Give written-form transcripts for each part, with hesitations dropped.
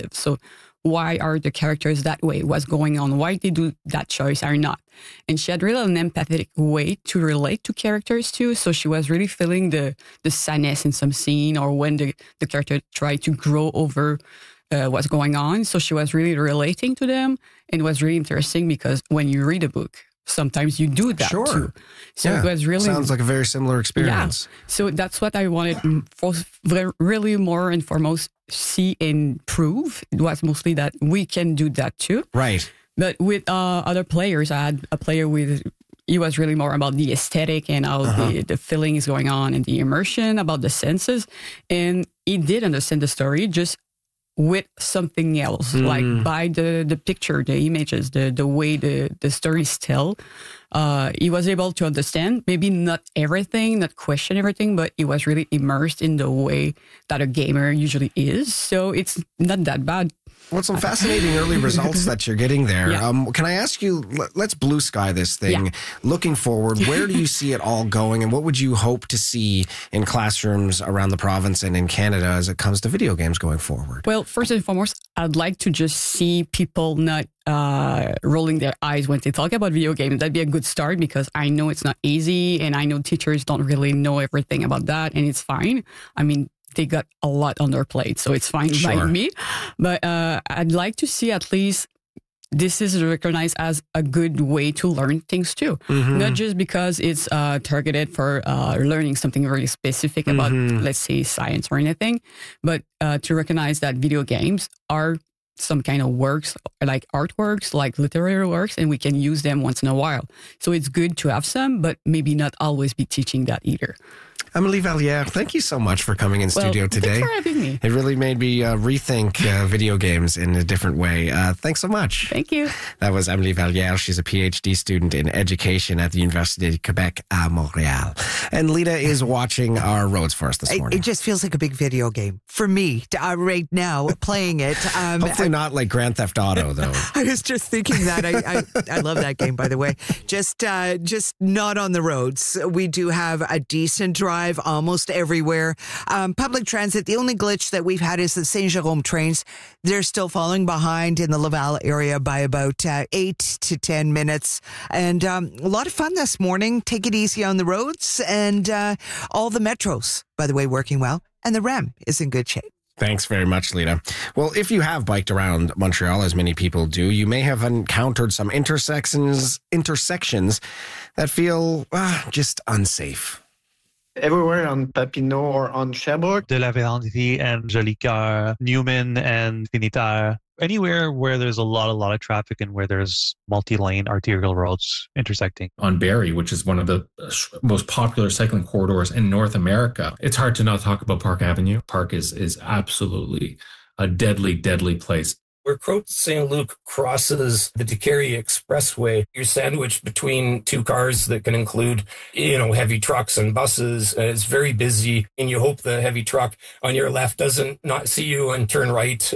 perspective. So why are the characters that way? What's going on? Why they do that choice or not? And she had really an empathetic way to relate to characters too. So she was really feeling the sadness in some scene, or when the character tried to grow over what's going on. So she was really relating to them, and it was really interesting because when you read a book, sometimes you do that too. So it was really... Sounds like a very similar experience. Yeah. So that's what I wanted really more and foremost see and prove. It was mostly that we can do that too. Right. But with other players, I had a player with... He was really more about the aesthetic and how the feeling is going on and the immersion, about the senses. And he did understand the story, just with something else, like by the picture, the images, the way the stories tell. He was able to understand, maybe not everything, not question everything, but he was really immersed in the way that a gamer usually is. So it's not that bad. Well, some fascinating early results that you're getting there. Yeah. Can I ask you, let's blue sky this thing. Yeah. Looking forward, where do you see it all going, and what would you hope to see in classrooms around the province and in Canada as it comes to video games going forward? Well, first and foremost, I'd like to just see people not rolling their eyes when they talk about video games. That'd be a good start, because I know it's not easy, and I know teachers don't really know everything about that, and it's fine. I mean, they got a lot on their plate, so it's fine by me. But I'd like to see at least this is recognized as a good way to learn things too. Not just because it's targeted for learning something very specific about, let's say, science or anything, but to recognize that video games are some kind of works, like artworks, like literary works, and we can use them once in a while. So it's good to have some, but maybe not always be teaching that either. Amélie Valliere, thank you so much for coming in studio today. Thanks for having me. It really made me rethink video games in a different way. Thanks so much. Thank you. That was Amélie Valliere. She's a PhD student in education at the Université de Québec à Montréal. And Lita is watching our roads for us this morning. It just feels like a big video game for me right now, playing it. Hopefully not like Grand Theft Auto, though. I was just thinking that. I love that game, by the way. Just not on the roads. We do have a decent drive almost everywhere. Public transit, the only glitch that we've had is the Saint-Jérôme trains. They're still falling behind in the Laval area by about 8 to 10 minutes. And a lot of fun this morning. Take it easy on the roads. And all the metros, by the way, working well. And the REM is in good shape. Thanks very much, Lita. Well, if you have biked around Montreal, as many people do, you may have encountered some intersections that feel just unsafe. Everywhere on Papineau or on Sherbrooke. De la Vérendrye and Jolicoeur, Newman and Finitaire. Anywhere where there's a lot of traffic and where there's multi-lane arterial roads intersecting. On Barrie, which is one of the most popular cycling corridors in North America, it's hard to not talk about Park Avenue. Park is absolutely a deadly, deadly place. Where Crote St. Luc crosses the Décarie Expressway, you're sandwiched between two cars that can include, heavy trucks and buses. It's very busy, and you hope the heavy truck on your left doesn't not see you and turn right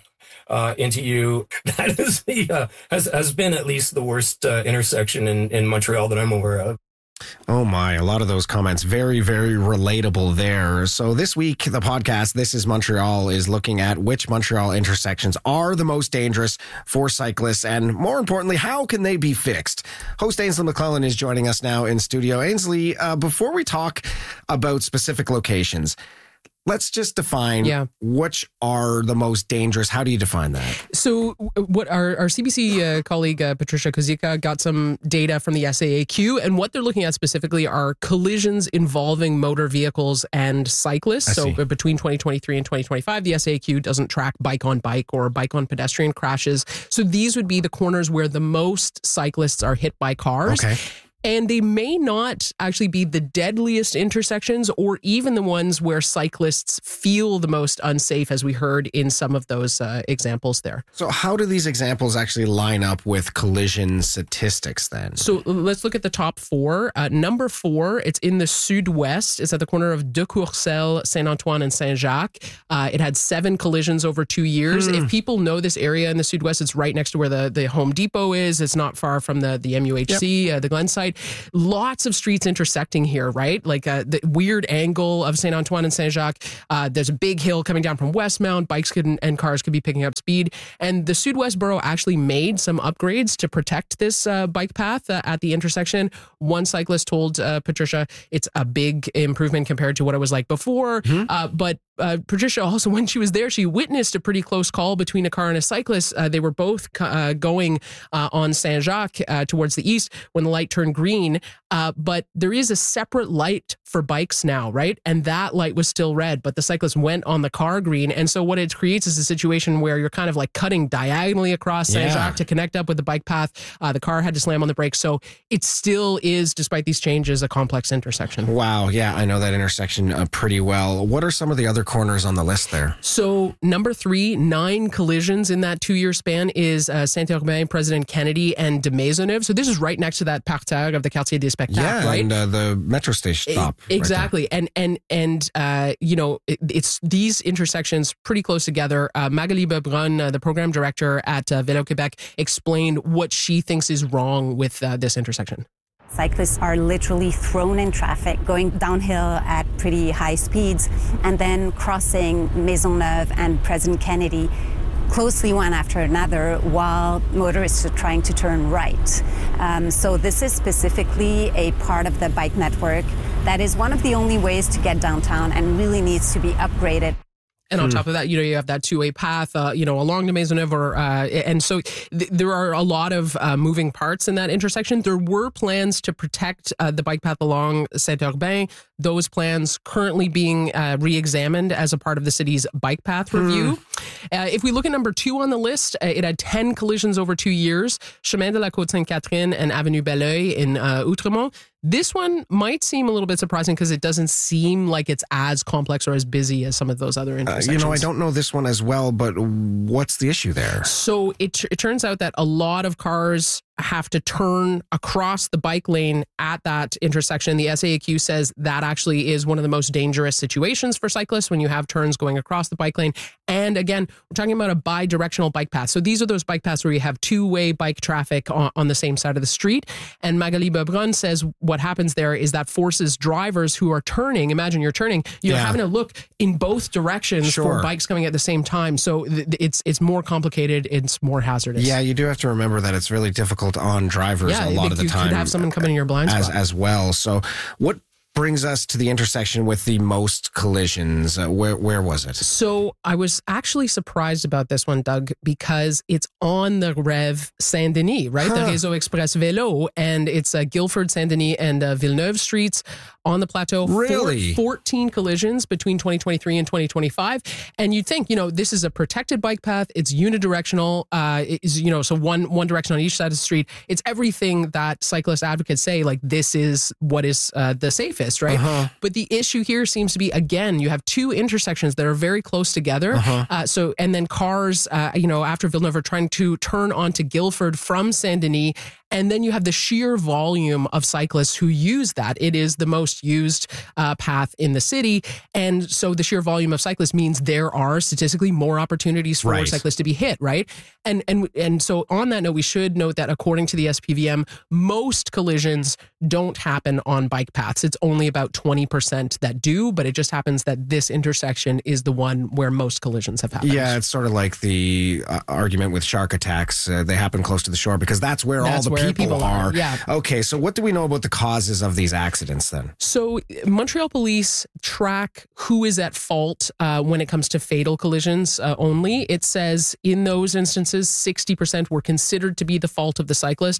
into you. That is has been at least the worst intersection in Montreal that I'm aware of. Oh my, a lot of those comments very, very relatable there. So this week, the podcast, This is Montreal, is looking at which Montreal intersections are the most dangerous for cyclists, and more importantly, how can they be fixed? Host Ainsley McClellan is joining us now in studio. Ainsley, before we talk about specific locations, let's just define which are the most dangerous. How do you define that? So what our CBC colleague, Patricia Kozika, got some data from the SAAQ, and what they're looking at specifically are collisions involving motor vehicles and cyclists. So between 2023 and 2025, the SAAQ doesn't track bike on bike or bike on pedestrian crashes. So these would be the corners where the most cyclists are hit by cars. Okay. And they may not actually be the deadliest intersections or even the ones where cyclists feel the most unsafe, as we heard in some of those examples there. So how do these examples actually line up with collision statistics then? So let's look at the top four. Number 4, it's in the Sud-Ouest. It's at the corner of De Courcelles, Saint-Antoine, and Saint-Jacques. It had 7 collisions over 2 years. If people know this area in the Sud-Ouest, it's right next to where the Home Depot is. It's not far from the MUHC, the Glen site. right? Lots of streets intersecting here, right? Like the weird angle of Saint Antoine and Saint Jacques. There's a big hill coming down from Westmount. Bikes and cars could be picking up speed. And the Sud-Ouest Borough actually made some upgrades to protect this bike path at the intersection. One cyclist told Patricia it's a big improvement compared to what it was like before. But Patricia also, when she was there, she witnessed a pretty close call between a car and a cyclist. They were both going on Saint-Jacques towards the east when the light turned green. But there is a separate light for bikes now, right? And that light was still red, but the cyclist went on the car green. And so what it creates is a situation where you're kind of like cutting diagonally across Saint-Jacques to connect up with the bike path. The car had to slam on the brakes. So it still is, despite these changes, a complex intersection. Wow. Yeah, I know that intersection pretty well. What are some of the other corners on the list there? So number 3, 9 collisions in that 2-year span is Saint-Urbain, President Kennedy, and de Maisonneuve. So this is right next to that parterre of the Quartier des Spectacles, right? And the metro station stop. Exactly. Right, and you know, it's these intersections pretty close together. Magali Bebrun, the program director at Vélo Québec, explained what she thinks is wrong with this intersection. Cyclists are literally thrown in traffic, going downhill at pretty high speeds, and then crossing Maisonneuve and President Kennedy closely one after another while motorists are trying to turn right. So this is specifically a part of the bike network that is one of the only ways to get downtown and really needs to be upgraded. And on top of that, you know, you have that 2-way path, you know, along the Maisonneuve, and so there are a lot of moving parts in that intersection. There were plans to protect the bike path along Saint-Urbain. Those plans currently being re-examined as a part of the city's bike path review. If we look at number 2 on the list, it had 10 collisions over 2 years. Chemin de la Côte-Sainte-Catherine and Avenue Belleuil in Outremont. This one might seem a little bit surprising because it doesn't seem like it's as complex or as busy as some of those other intersections. You know, I don't know this one as well, but what's the issue there? So it turns out that a lot of cars have to turn across the bike lane at that intersection. The SAAQ says that actually is one of the most dangerous situations for cyclists when you have turns going across the bike lane. And again, we're talking about a bi-directional bike path. So these are those bike paths where you have 2-way bike traffic on the same side of the street. And Magali Bebrun says what happens there is that forces drivers who are turning, imagine you're turning, you're having to look in both directions for bikes coming at the same time. So it's more complicated, it's more hazardous. Yeah, you do have to remember that it's really difficult on drivers a lot of the time. You could have someone come in your blind spot. As well. So what brings us to the intersection with the most collisions? Where was it? So I was actually surprised about this one, Doug, because it's on the Rev Saint-Denis, right? The Réseau Express Vélo, and it's Guilford, Saint-Denis, and Villeneuve streets on the plateau. Really? 14 collisions between 2023 and 2025. And you'd think, you know, this is a protected bike path. It's unidirectional. It's, you know, so one direction on each side of the street. It's everything that cyclist advocates say, like, this is what is the safest. Right. But the issue here seems to be, again, you have 2 intersections that are very close together. So, and then cars, you know, after Villeneuve are trying to turn onto Guilford from Saint-Denis. And then you have the sheer volume of cyclists who use that. It is the most used path in the city. And so the sheer volume of cyclists means there are statistically more opportunities for cyclists to be hit, right? And so on that note, we should note that according to the SPVM, most collisions don't happen on bike paths. It's only about 20% that do, but it just happens that this intersection is the one where most collisions have happened. Yeah, it's sort of like the argument with shark attacks. They happen close to the shore because that's where all the people are. Yeah. Okay, so what do we know about the causes of these accidents then? So Montreal police track who is at fault when it comes to fatal collisions only. It says in those instances, 60% were considered to be the fault of the cyclist,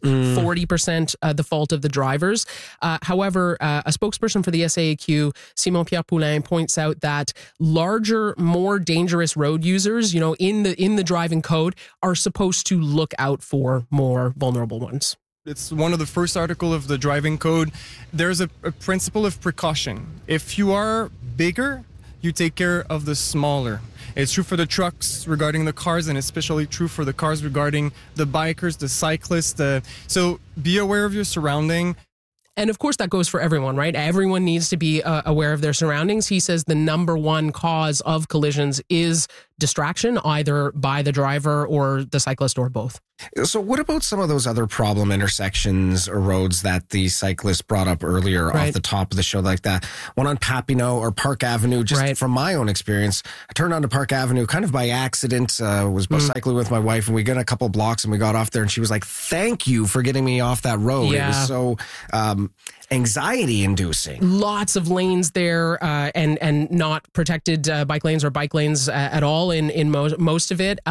40% the fault of the drivers. However, a spokesperson for the SAAQ, Simon-Pierre Poulin, points out that larger, more dangerous road users, you know, in the driving code, are supposed to look out for more vulnerable ones. It's one of the first articles of the driving code. There's a principle of precaution. If you are bigger, you take care of the smaller. It's true for the trucks regarding the cars, and especially true for the cars regarding the bikers, the cyclists. So be aware of your surrounding. And of course, that goes for everyone, right? Everyone needs to be aware of their surroundings. He says the number one cause of collisions is distraction, either by the driver or the cyclist or both. So what about some of those other problem intersections or roads that the cyclist brought up earlier off the top of the show, like that one on Papineau or Park Avenue? Just from my own experience, I turned onto Park Avenue kind of by accident, was cycling with my wife, and we got a couple blocks and we got off there and she was like, thank you for getting me off that road. It was so anxiety inducing. Lots of lanes there and not protected bike lanes or bike lanes at all in most of it.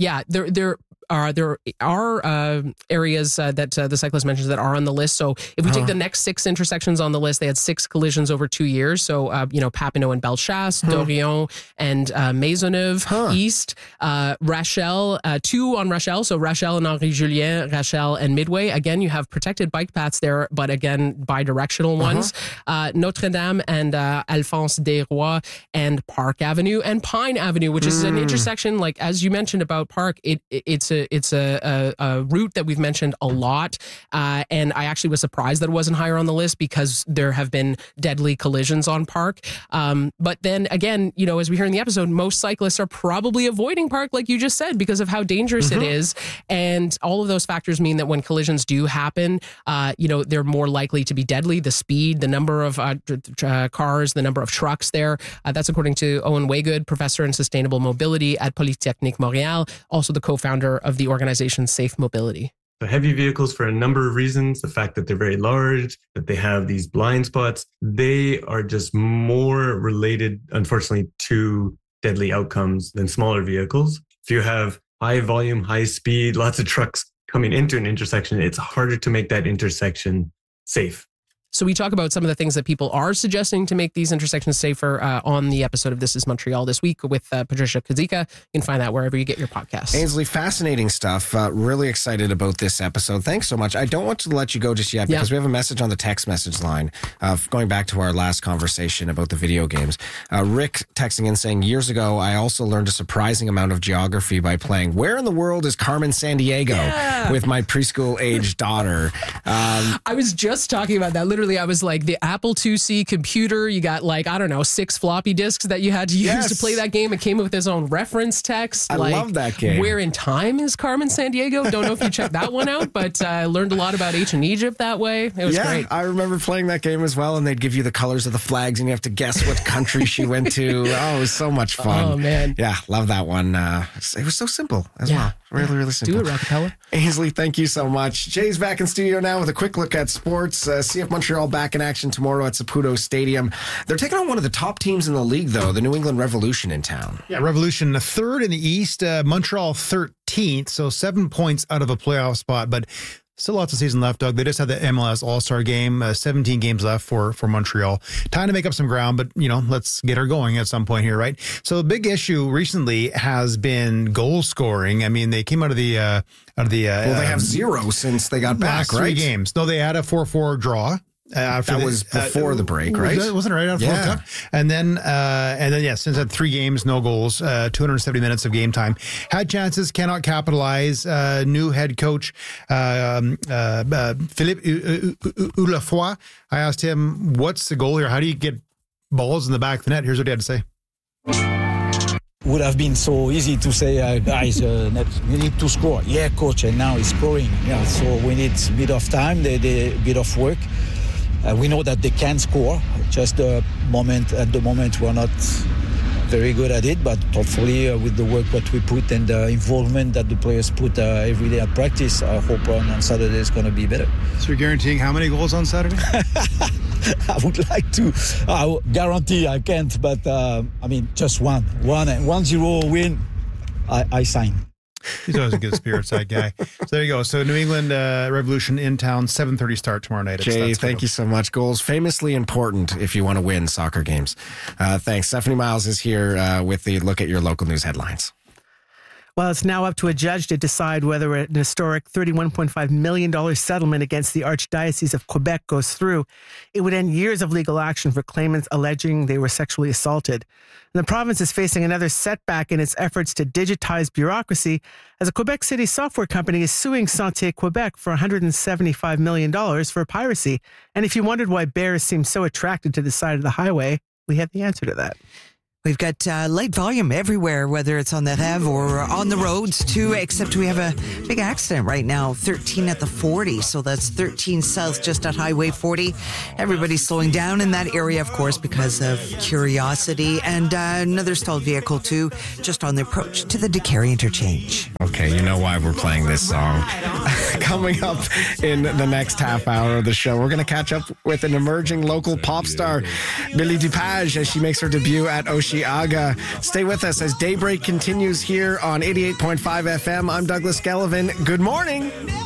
There are areas that the cyclist mentions that are on the list. So if we take the next 6 intersections on the list, they had 6 collisions over 2 years. So, Papineau and Bellechasse, Dorion and Maisonneuve, East, Rachel, 2 on Rachel. So Rachel and Henri Julien, Rachel and Midway. Again, you have protected bike paths there, but again, bi-directional ones. Notre-Dame and Alphonse Desrois and Park Avenue and Pine Avenue, which is an intersection, like as you mentioned about Park, it's a route that we've mentioned a lot, and I actually was surprised that it wasn't higher on the list because there have been deadly collisions on Park. But then again, as we hear in the episode, most cyclists are probably avoiding Park, like you just said, because of how dangerous it is, and all of those factors mean that when collisions do happen, they're more likely to be deadly. The speed, the number of cars, the number of trucks there. That's according to Owen Waygood, professor in sustainable mobility at Polytechnique Montréal, also the co-founder of the organization Safe Mobility. So heavy vehicles, for a number of reasons, the fact that they're very large, that they have these blind spots, they are just more related, unfortunately, to deadly outcomes than smaller vehicles. If you have high volume, high speed, lots of trucks coming into an intersection, it's harder to make that intersection safe. So we talk about some of the things that people are suggesting to make these intersections safer on the episode of This is Montreal this week with Patricia Kazika. You can find that wherever you get your podcasts. Ainsley, fascinating stuff. Really excited about this episode. Thanks so much. I don't want to let you go just yet because we have a message on the text message line. Going back to our last conversation about the video games. Rick texting in saying, years ago, I also learned a surprising amount of geography by playing Where in the World is Carmen Sandiego with my preschool age daughter. I was just talking about that. Literally, I was like, the Apple IIc computer, you got 6 floppy disks that you had to use to play that game. It came with its own reference text. I love that game. Where in Time is Carmen Sandiego? Don't know if you checked that one out, but I learned a lot about ancient Egypt that way. It was great. I remember playing that game as well, and they'd give you the colors of the flags, and you have to guess what country she went to. Oh, it was so much fun. Oh, man. Yeah, love that one. It was so simple as well. Really, really simple. Do it, Rockapella. Ainsley, thank you so much. Jay's back in studio now with a quick look at sports. CF Montreal back in action tomorrow at Saputo Stadium. They're taking on one of the top teams in the league, though, the New England Revolution in town. Yeah, Revolution, the 3rd in the East, Montreal 13th, so 7 points out of a playoff spot, but still lots of season left, Doug. They just had the MLS All-Star game, 17 games left for Montreal. Time to make up some ground, but, let's get her going at some point here, right? So the big issue recently has been goal scoring. I mean, they came out of the... well, they have 0 since they got back, right? 3 games. No, they had a 4-4 draw. That was before the break, right? Wasn't it right after the Cup? And then, since had 3 games, no goals, 270 minutes of game time. Had chances, cannot capitalize. New head coach, Philippe Ulafoy. I asked him, what's the goal here? How do you get balls in the back of the net? Here's what he had to say. Would have been so easy to say, guys, you need to score. Yeah, coach, and now he's scoring. Yeah, so we need a bit of time, a bit of work. We know that they can score. Just at the moment, we're not very good at it, but hopefully with the work that we put and the involvement that the players put every day at practice, I hope on Saturday is going to be better. So you're guaranteeing how many goals on Saturday? I would like to guarantee I can't, but just 1-0 win, I sign. He's always a good spirits, that guy. So there you go. So New England Revolution in town, 7:30 start tomorrow night. Jay, thank you so much. Goals, famously important if you want to win soccer games. Thanks. Stephanie Miles is here with the look at your local news headlines. Well, it's now up to a judge to decide whether an historic $31.5 million settlement against the Archdiocese of Quebec goes through. It would end years of legal action for claimants alleging they were sexually assaulted. And the province is facing another setback in its efforts to digitize bureaucracy as a Quebec City software company is suing Santé Quebec for $175 million for piracy. And if you wondered why bears seem so attracted to the side of the highway, we have the answer to that. We've got light volume everywhere, whether it's on the Rev or on the roads too, except we have a big accident right now, 13 at the 40. So that's 13 south just at Highway 40. Everybody's slowing down in that area, of course, because of Curiosity. And another stalled vehicle too, just on the approach to the DeCarry interchange. Okay, you know why we're playing this song. Coming up in the next half hour of the show, we're going to catch up with an emerging local pop star, Billy DuPage, as she makes her debut at Oshiaga. Stay with us as Daybreak continues here on 88.5 FM. I'm Douglas Gellivan. Good morning.